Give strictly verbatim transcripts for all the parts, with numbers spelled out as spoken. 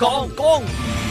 講講，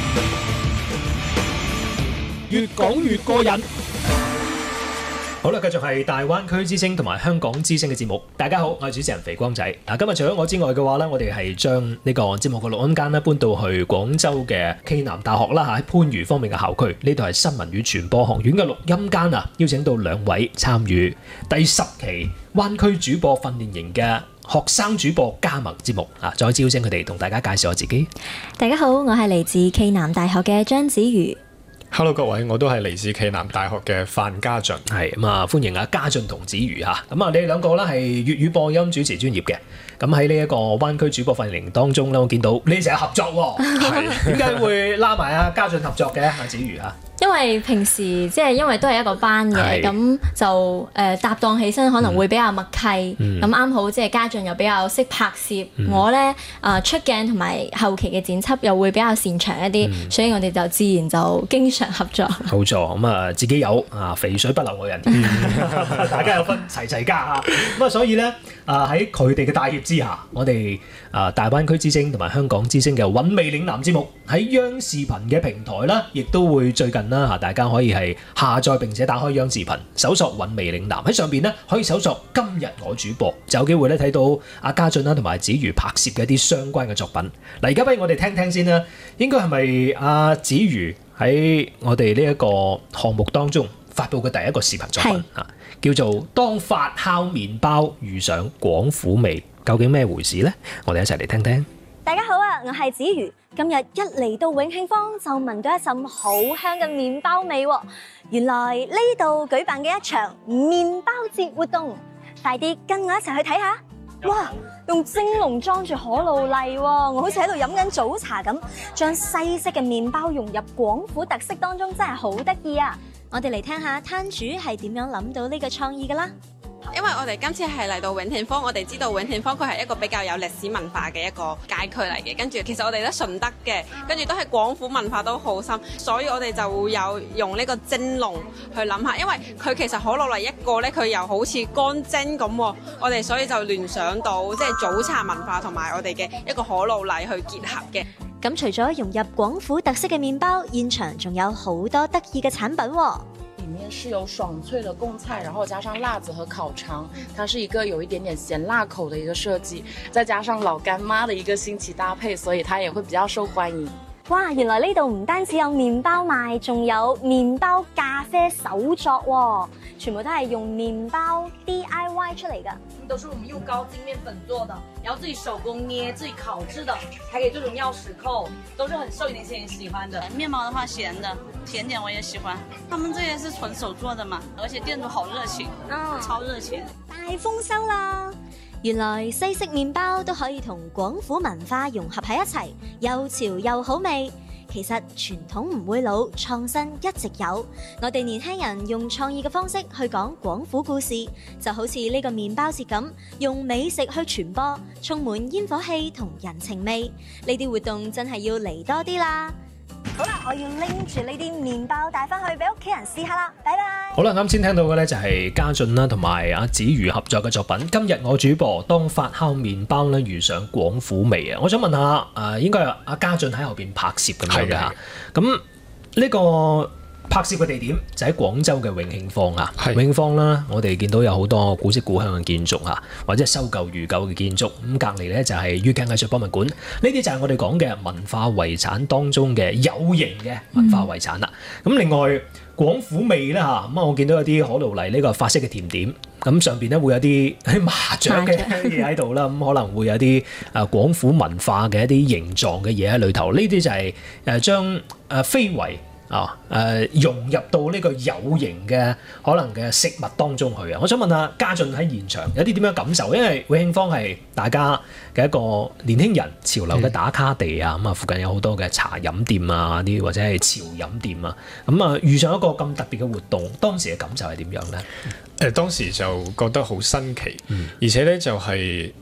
越講越過癮。好啦，繼續係大灣區之聲同埋香港之聲嘅節目。大家好，我係主持人肥光仔。嗱，今日除咗我之外嘅話咧，我哋係將呢個節目嘅錄音間咧搬到去廣州嘅暨南大學啦嚇，喺番禺方面嘅校區。呢度係新聞與傳播學院嘅錄音間啊，邀請到兩位參與第十期灣區主播訓練營嘅學生主播加盟節目啊！再次邀請佢哋同大家介紹我自己。 大家好，我係嚟自暨南大學嘅張子瑜。 Hello 各位，我都係嚟自暨南大學嘅范家俊， 係咁啊，歡迎啊家俊同子瑜嚇。咁啊，你哋兩個咧係粵語播音主持專業嘅。咁喺呢一個灣區主播訓練營當中咧，我見到你哋成日合作喎，係點解會拉埋啊家俊合作嘅阿子瑜啊？ 因為平時即係因為都係一個班嘅，咁就誒、呃、搭檔起身可能會比較默契。咁啱、嗯、好即係家俊又比較識拍攝，嗯、我咧啊、呃、出鏡同埋後期嘅剪輯又會比較擅長一啲，嗯、所以我哋就自然就經常合作。 冇錯，咁啊自己有啊肥水不流外人，嗯、大家有分齊齊加啊。咁啊所以咧啊喺佢哋嘅帶挈之下，我哋啊大灣區之聲同埋香港之聲嘅韻味嶺南節目喺央視頻嘅平台啦，亦都會最近啦嚇，大家可以係下載並且打開央視頻，搜索韻味嶺南喺上邊咧，可以搜索今日我主播，就有機會咧睇到阿家俊啦同埋子瑜拍攝嘅一啲相關嘅作品。嗱，而家不如我哋聽聽先啦，應該係咪阿子瑜喺我哋呢一個項目當中發布嘅第一個視頻作品啊？叫做《當發酵麵包遇上廣府味》，究竟咩回事呢？我哋一齊嚟聽聽。 大家好啊，我係子瑜。今日一嚟到永慶坊就聞到一陣好香嘅麵包味喎。原來呢度舉辦嘅一場麵包節活動，快啲跟我一齊去睇下。哇！用蒸籠裝住可露麗喎，我好似喺度飲緊早茶咁，將西式嘅麵包融入廣府特色當中，真係好得意啊！我哋嚟聽下攤主係點樣諗到呢個創意㗎啦。 因為我哋今次係嚟到永慶坊，我哋知道永慶坊佢係一個比較有歷史文化嘅一個街區嚟嘅，跟住其實我哋都順德嘅，跟住都係廣府文化都好深，所以我哋就會有用呢個蒸籠去諗下，因為佢其實可露麗一個咧，佢又好似乾蒸咁，我哋所以就聯想到即係早茶文化同埋我哋嘅一個可露麗去結合嘅。 咁除咗融入廣府特色嘅麵包，現場仲有好多得意嘅產品喎。 裡面是有爽脆的貢菜，然後加上辣子和烤腸，它是一個有一點點鹹辣口的一個設計，再加上老乾媽的一個新奇搭配，所以它也會比較受歡迎。 哇！原來呢度唔單止有麵包賣，仲有麵包咖啡手作喎，全部都係用麵包 D I Y 出嚟㗎。 都是我們用高筋麵粉做的，然後自己手工捏、自己烤製的，還給這種鑰匙扣，都是很受年輕人喜歡的。 麵包的話鹹的，甜點我也喜歡。他們這些是純手做的嘛，而且店主好熱情， 哦， 超熱情。 大豐收啦！原來西式麵包都可以同廣府文化融合喺一齊，又潮又好味。其實傳統唔會老，創新一直有。我哋年輕人用創意嘅方式去講廣府故事，就好似呢個麵包節咁，用美食去傳播，充滿煙火氣同人情味。呢啲活動真係要嚟多啲啦！好啦，我要拎住呢啲麵包帶翻去俾屋企人試下啦，拜拜。 好啦，啱先聽到嘅咧就係家俊啦同埋阿子瑜合作嘅作品。今日我主播當發酵麵包咧遇上廣府味啊！我想問下誒、呃，應該係阿家俊喺後邊拍攝咁樣嘅，咁呢個拍攝嘅地點就喺廣州嘅永慶坊啊。永慶坊啦，我哋見到有好多古色古香嘅建築啊，或者係修舊如舊嘅建築。咁隔離咧就係粵劇藝術博物館，呢啲就係我哋講嘅文化遺產當中嘅有形嘅文化遺產啦。咁、嗯、另外廣府味咧嚇，咁啊我見到有啲可露麗呢個法式嘅甜點，咁上邊咧會有啲麻雀嘅嘢喺度啦，咁可能會有啲誒廣府文化嘅一啲形狀嘅嘢喺裏頭。呢啲就係誒將誒非遺啊誒、呃、融入到呢個有形嘅可能嘅食物當中去啊！我想問下家俊喺現場有啲點樣感受？因為永慶坊係大家嘅一個年輕人潮流嘅打卡地啊，咁啊、嗯、附近有好多嘅茶飲店啊啲或者係潮飲店啊，咁啊遇上一個咁特別嘅活動，當時嘅感受係點樣咧？ 誒、呃、當時就覺得好新奇，嗯、而且咧就係、是。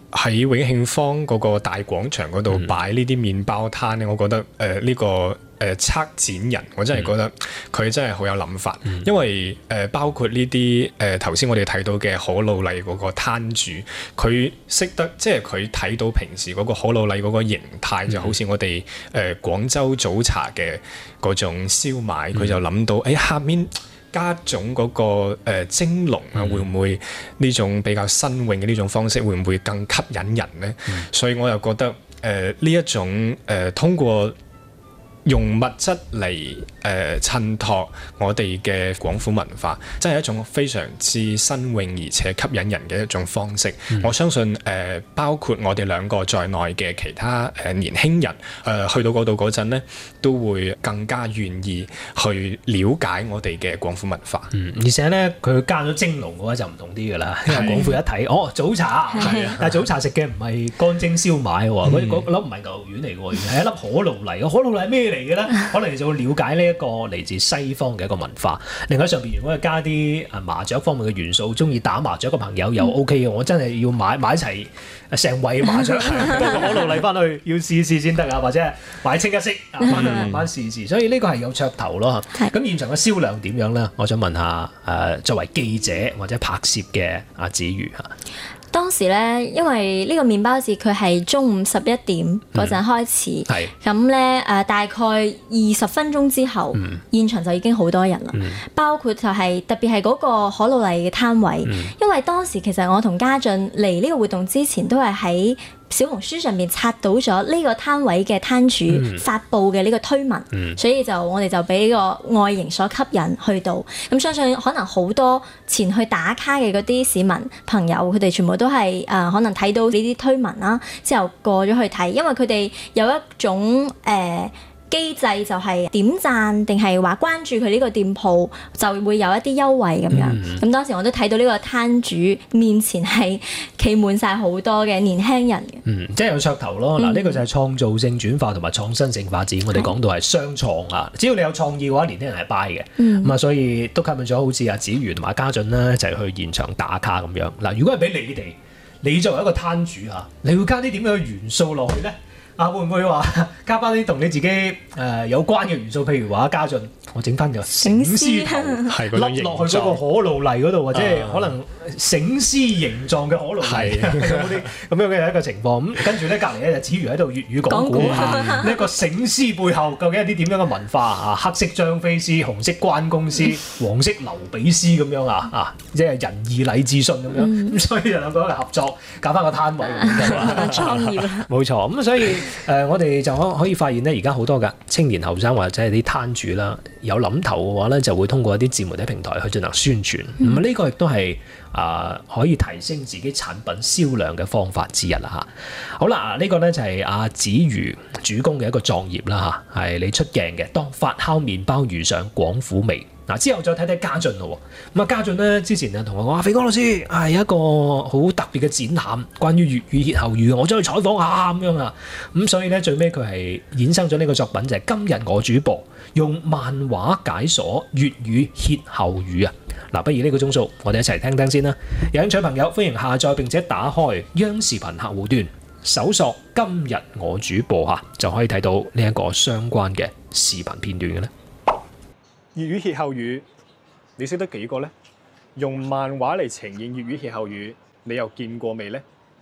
喺永慶坊嗰個大廣場嗰度擺呢啲麵包攤咧，我覺得誒呢、呃這個誒、呃、策展人，我真係覺得佢真係好有諗法，嗯、因為誒、呃、包括呢啲誒頭先我哋睇到嘅可魯麗嗰個攤主，佢識得即係佢睇到平時嗰個可魯麗嗰個形態，嗯、就好似我哋誒、呃、廣州早茶嘅嗰種燒賣，佢、嗯、就諗到誒、哎、下面加種嗰、那個誒、呃、蒸籠啊，會唔會呢種比較新穎嘅呢種方式會唔會更吸引人呢？嗯、所以我又覺得誒呢、呃、一種誒、呃、通過用物質嚟誒襯托我哋嘅廣府文化，真係一種非常之新穎而且吸引人嘅一種方式。嗯、我相信誒、呃、包括我哋兩個在內嘅其他誒、呃、年輕人誒、呃、去到嗰度嗰陣咧，都會更加願意去了解我哋嘅廣府文化。 嗯，而且咧佢加咗蒸籠嘅話就唔同啲㗎啦，因為廣府一睇哦早茶，係啊，但係早茶食嘅唔係乾蒸燒賣喎，嗰嗰粒唔係牛肉丸嚟㗎喎，原來係一粒可魯麗。可魯麗係咩嚟嘅咧？可能你就會了解呢一個嚟自西方嘅一個文化。另外上邊如果係加啲啊麻雀方面嘅元素，中意打麻雀嘅朋友又 O K 嘅。我真係要買買一齊成圍麻雀，多個可魯麗翻去要試試先得啊，或者係買清一色啊，翻去慢慢試試。所以呢個係有噱頭咯。咁現場嘅銷量點樣咧？我想問下誒、呃，作為記者或者拍攝嘅阿子瑜嚇。 當時咧，因為呢個麵包節佢係中午十一點嗰陣開始，咁咧誒大概二十分鐘之後，嗯、現場就已經好多人啦。嗯、包括就係、是、特別係嗰個可魯麗嘅攤位，嗯、因為當時其實我同家俊嚟呢個活動之前都係喺小紅書上面刷到咗呢個攤位嘅攤主發布嘅呢個推文，嗯、所以就我哋就俾個外形所吸引去到。咁相信可能好多前去打卡嘅嗰啲市民朋友，佢哋全部都係誒、呃、可能睇到呢啲推文啦，之後過咗去睇，因為佢哋有一種誒、呃機制就係點讚定係話關注佢呢個店鋪就會有一啲優惠咁樣。咁、嗯、當時我都睇到呢個攤主面前係企滿晒好多嘅年輕人嘅。嗯， 即係有噱頭咯。嗱、嗯，呢個就係創造性轉化同埋創新性發展。我哋講到係雙創啊，只要你有創意嘅話，年輕人係 buy 嘅。咁啊、嗯，所以都吸引咗好似阿子瑜同埋家俊啦，就係去現場打卡咁樣。嗱，如果係俾你哋，你作為一個攤主嚇，你會加啲點樣嘅元素落去咧？啊，會唔會話加翻啲同你自己誒、呃、有關嘅元素？譬如話家俊，我整翻個醒獅頭，笠落去嗰個可魯麗嗰度，或者可能醒獅形狀嘅可魯麗，有冇啲咁樣嘅一個情況？咁跟住咧，隔離咧就子瑜喺度粵語講古下呢一個醒獅背後究竟係啲點樣嘅文化啊？黑色張飛獅、紅色關公獅、黃色劉備獅咁樣啊啊！即係仁義禮智信咁樣，咁、嗯、所以就兩個一齊合作搞翻個攤位咁樣創業啦，冇錯。咁所以。誒、呃，我哋就可可以發現咧，而家好多嘅青年後生或者係啲攤主啦，有諗頭嘅話咧，就會通過一啲自媒體平台去進行宣傳。咁呢、嗯、個亦都係啊，可以提升自己產品銷量嘅方法之一啦嚇。好啦，呢、這個咧就係阿子瑜主攻嘅一個創業啦嚇，係你出鏡嘅。當發酵麵包遇上廣府味。嗱，之後再睇睇家俊咯。咁啊，家俊咧之前啊同我講話，肥哥老師係有一個好特別嘅展覽，關於粵語歇後語，我將去採訪下咁樣啊。咁所以咧最尾佢係衍生咗呢個作品，就係、是、今日我主播用漫畫解鎖粵語歇後語啊。嗱，不如呢個鐘數，我哋一齊聽聽先啦。有興趣朋友歡迎下載並且打開央視頻客戶端，搜索今日我主播嚇，就可以睇到呢一個相關嘅視頻片段嘅咧。 粵語歇後語，你識得幾個呢？用漫畫嚟呈現粵語歇後語，你又見過未呢？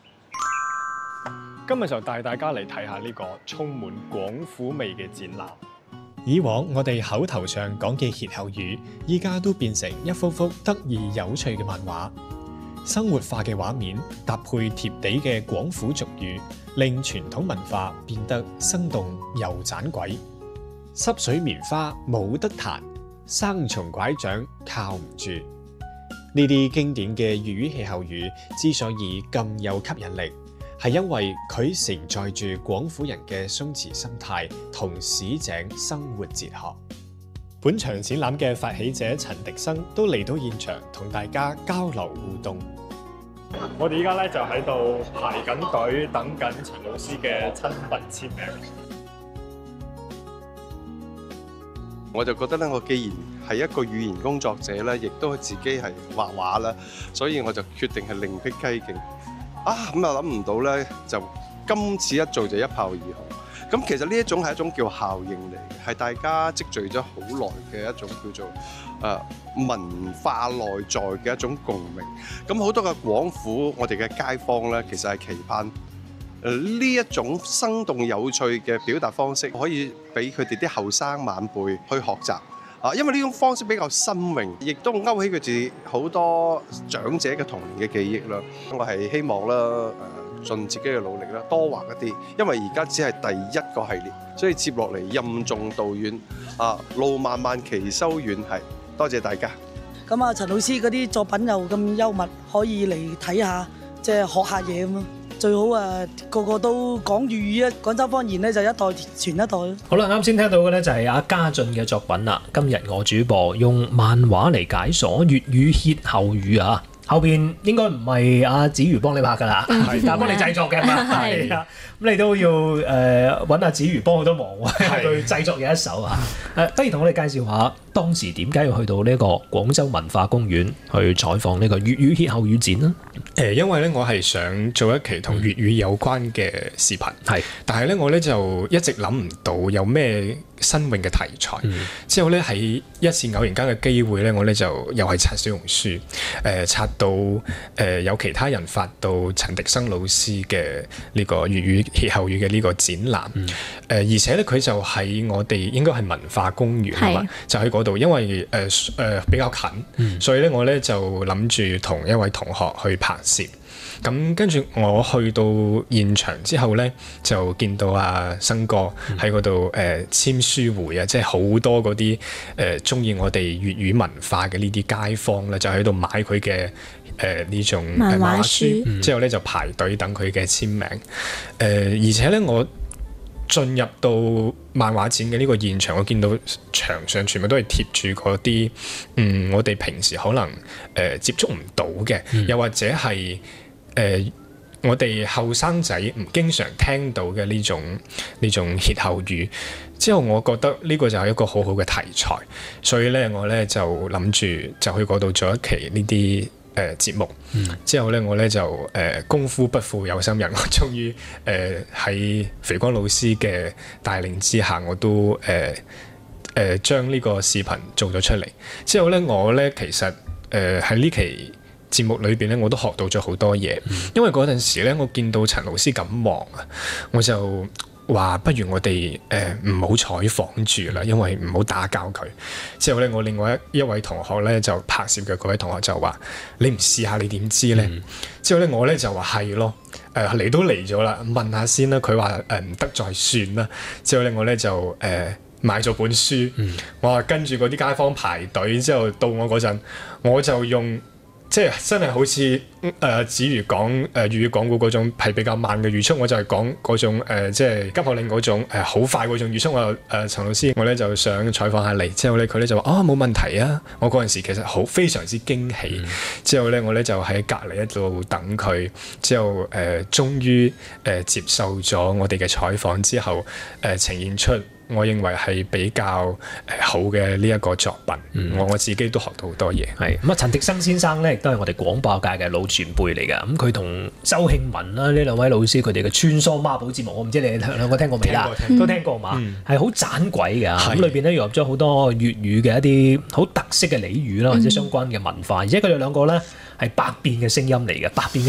今日就帶大家嚟睇下呢個充滿廣府味嘅展覽。以往我哋口頭上講嘅歇後語，依家都變成一幅幅得意有趣嘅漫畫，生活化嘅畫面搭配貼地嘅廣府俗語，令傳統文化變得生動又盞鬼。濕水棉花冇得彈，生蟲拐杖靠唔住。呢啲經典嘅粵語歇後語之所以咁有吸引力，係因為佢承載住廣府人嘅鬆弛心態同市井生活哲學。本場展覽嘅發起者陳迪生都嚟到現場同大家交流互動。我哋依家咧就喺度排緊隊，等緊陳老師嘅親筆簽名。 我就覺得咧，我既然係一個語言工作者咧，亦都自己係畫畫啦，所以我就決定係另闢蹊徑， 啊，咁又諗唔到咧，就今次一做就一炮而紅。咁其實呢一種係一種叫效應嚟嘅，係大家積聚咗好耐嘅一種叫做誒、呃、文化內在嘅一種共鳴。咁好多嘅廣府，我哋嘅街坊咧，其實係期盼誒呢一種生動有趣嘅表達方式，可以俾佢哋啲後生晚輩去學習。啊，因為呢種方式比較新穎，亦都勾起佢哋好多長者嘅童年嘅記憶啦。我係希望啦，誒、呃、盡自己嘅努力啦，多畫一啲。因為而家只係第一個系列，所以接落嚟任重道遠。啊，路漫漫其修遠，係多謝大家。 咁啊，陳老師嗰啲作品又咁幽默，可以嚟睇下，即係學下嘢咁咯。最好啊，個個都講粵語啊！廣州方言咧就一代傳一代。 好啦，啱先聽到嘅咧就係阿家俊嘅作品啦。今日我主播用漫畫嚟解鎖粵語歇後語啊！後邊應該唔係阿子瑜幫你拍㗎啦，係但係幫你製作嘅嘛，係啊，咁你都要誒揾阿子瑜幫好多忙喎，去製作嘅一手啊！誒，不如同我哋介紹下當時點解要去到呢個廣州文化公園去採訪呢個粵語歇後語展呢？ 誒，因為咧我係想做一期同粵語有關嘅視頻，係、嗯，但係咧我咧就一直諗唔到有咩新穎嘅題材。嗯、之後咧喺一次偶然間嘅機會咧，我咧就又係刷小紅書，誒、呃、刷到誒、呃、有其他人發到陳迪生老師嘅呢個粵語歇後語嘅呢個展覽，誒、嗯呃、而且咧佢就喺我哋應該係文化公園啊嘛，就喺嗰度，因為誒誒、呃、比較近，嗯、所以咧我咧就諗住同一位同學去拍攝。咁跟住我去到現場之後咧，就見到阿生哥喺嗰度誒簽書會啊，即係好多嗰啲誒中意我哋粵語文化嘅呢啲街坊咧，就喺度買佢嘅誒呢種漫畫書，嗯、之後咧就排隊等佢嘅簽名。誒、呃、而且咧我進入到漫畫展嘅呢個現場，我見到牆上全部都係貼住嗰啲嗯我哋平時可能誒、呃、接觸唔到嘅，嗯、又或者係誒、呃，我哋後生仔唔經常聽到嘅呢種呢種歇後語，之後我覺得呢個就係一個好好嘅題材，所以咧我咧就諗住就去嗰度做一期呢啲誒節目。嗯、之後咧我咧就誒、呃、功夫不負有心人，我終於誒喺肥光老師嘅帶領之下，我都誒誒將呢個視頻做咗出嚟。之後咧我咧其實誒喺呢期節目裏邊咧，我都學到咗好多嘢，嗯、因為嗰陣時咧，我見到陳老師咁忙啊，我就話不如我哋誒唔好採訪住啦，因為唔好打攪佢。之後咧，我另外一一位同學咧就拍攝嘅嗰位同學就話：你唔試下你點知咧？嗯、之後咧，我咧就話係咯，誒、呃、嚟都嚟咗啦，問下先啦。佢話誒唔得再算啦。之後咧，我咧就誒、呃、買咗本書，嗯、我話跟住嗰啲街坊排隊，之後到我嗰陣，我就用。即係真係好似誒子瑜講誒粵語講古嗰種係比較慢嘅語速，我就係講嗰種、呃、即係急口令嗰種好、呃、快嗰種語速。我誒、呃、陳老師，我咧就想採訪下你。之後咧佢咧就話啊冇問題啊！我嗰陣時其實好非常之驚喜。嗯、之後咧我咧就喺隔離一度等佢。之後誒、呃、終於誒、呃、接受咗我哋嘅採訪之後誒、呃、呈現出我認為係比較誒好嘅呢一個作品，嗯、我我自己都學到好多嘢。 係咁啊，陳迪生先生咧亦都係我哋廣播界嘅老前輩嚟㗎。咁佢同周慶文啦呢兩位老師佢哋嘅穿梭孖寶節目，我唔知你哋兩個聽過未啦？都聽過嘛？係好盞鬼㗎。咁裏邊咧融入咗好多粵語嘅一啲好特色嘅俚語啦，或者相關嘅文化，而且佢哋兩個咧係百變嘅聲音嚟嘅，百變。